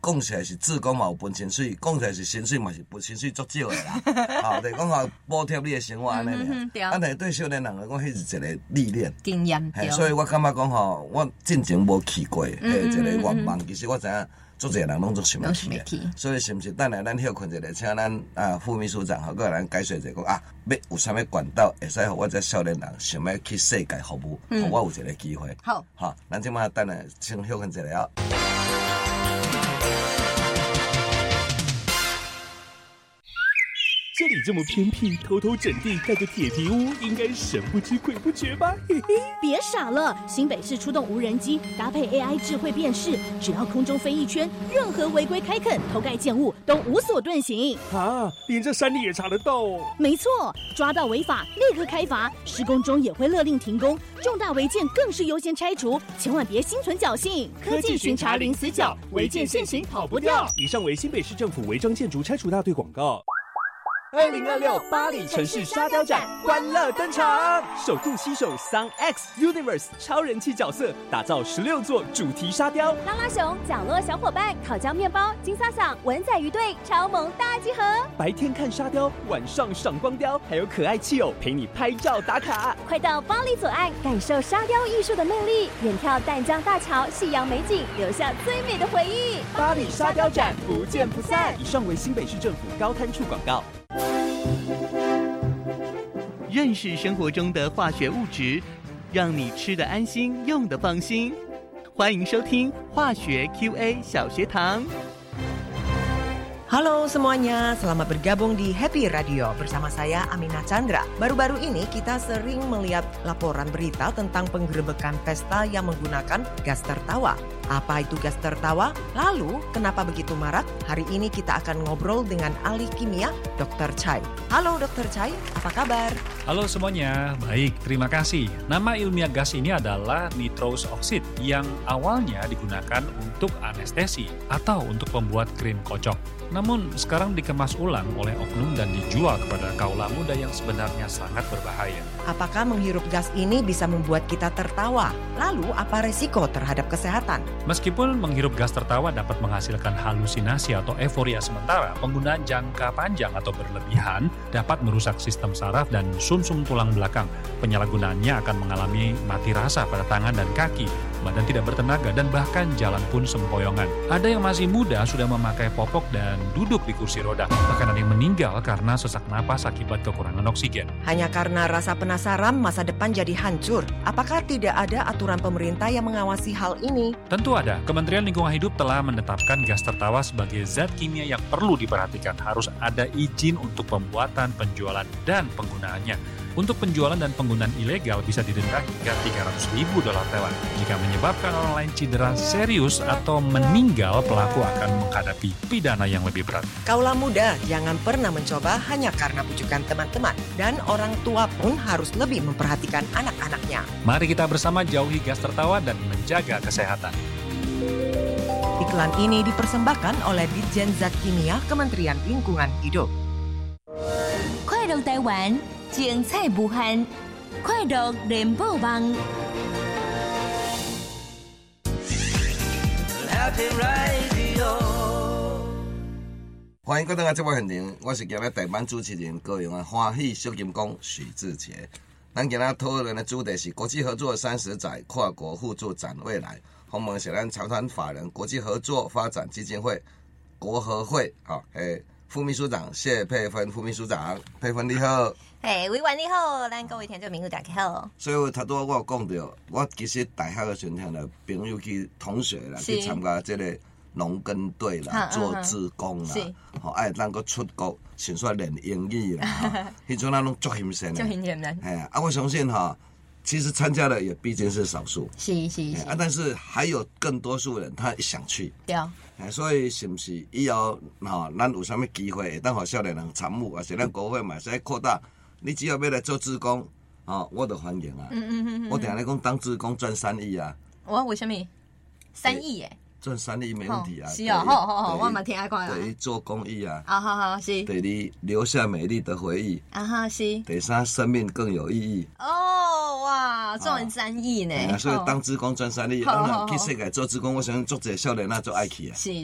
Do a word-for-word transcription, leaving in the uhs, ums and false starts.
讲起来是志工嘛有分薪水，讲起来是薪水嘛是分薪水足少的啦。吼，就是讲吼补贴你的生活安尼尔。啊，但是对少年人来讲，迄是一个历练经验。 嘿，所以我感觉讲吼，我进前无去过，迄一个愿望，其实我知影。做这个人拢做想要去的，所以是不是等下咱休困一下，请咱啊副秘书长和个人解说一下，讲啊，要有啥物管道会使互我这少年人想要去世界服务，互、嗯、我有一个机会。 好， 好，咱即马等下先休困一下哦。 这里这么偏僻，偷偷整地盖个铁皮屋，应该神不知鬼不觉吧？嘿嘿， 别傻了，新北市出动无人机，搭配 A I 智慧辨识，只要空中飞一圈，任何违规开垦、偷盖建物都无所遁形。 啊，连这山里也查得到哦？ 没错，抓到违法立刻开罚，施工中也会勒令停工，重大违建更是优先拆除，千万别心存侥幸。 科技巡查零死角，违建现行跑不掉。以上为新北市政府违章建筑拆除大队广告。二零二六巴黎城市沙雕展欢乐登场，首度携手 Sun X Universe 超人气角色，打造十六座主题沙雕。 拉拉熊、角落小伙伴、烤焦面包、金萨桑、文仔鱼队超萌大集合。 白天看沙雕，晚上赏光雕，还有可爱气偶陪你拍照打卡。 快到巴黎左岸，感受沙雕艺术的魅力，远眺淡江大桥、夕阳美景，留下最美的回忆。 巴黎沙雕展不见不散。以上为新北市政府高滩处广告。 认识生活中的化学物质，让你吃得安心，用得放心。欢迎收听化学 Q A 小学堂。 Halo semuanya, selamat bergabung di Happy Radio bersama saya Aminah Chandra. Baru-baru ini kita sering melihat laporan berita tentang penggerebekan pesta yang menggunakan gas tertawa. Apa itu gas tertawa? Lalu, kenapa begitu marak? Hari ini kita akan ngobrol dengan ahli kimia, dokter Chai. Halo dokter Chai, apa kabar? Halo semuanya, baik, terima kasih. Nama ilmiah gas ini adalah nitrous oxide yang awalnya digunakan untuk anestesi atau untuk membuat krim kocok. Namun sekarang dikemas ulang oleh oknum dan dijual kepada kaula muda yang sebenarnya sangat berbahaya. Apakah menghirup gas ini bisa membuat kita tertawa? Lalu apa resiko terhadap kesehatan? Meskipun menghirup gas tertawa dapat menghasilkan halusinasi atau euforia sementara, penggunaan jangka panjang atau berlebihan dapat merusak sistem saraf dan sumsum tulang belakang. Penyalahgunaannya akan mengalami mati rasa pada tangan dan kaki, badan tidak bertenaga, dan bahkan jalan pun sempoyongan. Ada yang masih muda sudah memakai popok dan duduk di kursi roda. Bahkan ada yang meninggal karena sesak napas akibat kekurangan oksigen. Hanya karena rasa penasaran, masa depan jadi hancur. Apakah tidak ada aturan pemerintah yang mengawasi hal ini? Tentu ada. Kementerian Lingkungan Hidup telah menetapkan gas tertawa sebagai zat kimia yang perlu diperhatikan. Harus ada izin untuk pembuatan, penjualan, dan penggunaannya. Untuk penjualan dan penggunaan ilegal bisa didenda hingga tiga ratus ribu dolar Thailand. Jika menyebabkan orang lain cedera serius atau meninggal, pelaku akan menghadapi pidana yang lebih berat. Kaula muda, jangan pernah mencoba hanya karena bujukan teman-teman. Dan orang tua pun harus lebih memperhatikan anak-anaknya. Mari kita bersama jauhi gas tertawa dan menjaga kesehatan. Iklan ini dipersembahkan oleh Ditjen Zat Kimia Kementerian Lingkungan Hidup. 快乐台湾，精彩无限，快乐联播网。 欢迎各位来这部现场，我是今日代班主持人高雄的欢喜小金工许志杰。咱今日讨论的主题是国际合作三十载，跨国互助展未来。鸿蒙是咱财团法人国际合作发展基金会国合会啊，诶。副秘书长谢佩芬，副秘书长佩芬你好， 嘿，委员你好，咱各位听众朋友大家好。 所以头拄我有讲到，我其实大学的时阵，的朋友去同学啦，去参加这个农耕队啦，做志工啦，吼，爱咱个出国，先说练英语啦，迄阵咱拢足兴盛的， 足兴盛的， 哎啊，我相信哈。其实参加的也毕竟是少数， 是是是啊，但是还有更多数人他想去， 对， 哎，所以是不是以后哈，咱有啥物机会会当互少年人参与，还是咱国会嘛，使扩大？你只要要来做志工，哦，我就欢迎啊。嗯嗯嗯嗯。我定下讲当志工赚三亿啊。 我为什么？三亿耶？ 赚三亿没问题啊。 是啊，好好好，我嘛听爱讲啦。 第一做公益啊。 啊好好是。 第二留下美丽的回忆。 啊哈是。 第三生命更有意义。 哦哇，赚三亿呢！ 所以当志工赚三亿，啊，去世界做志工，我相信做这少年那做爱去啊。 是。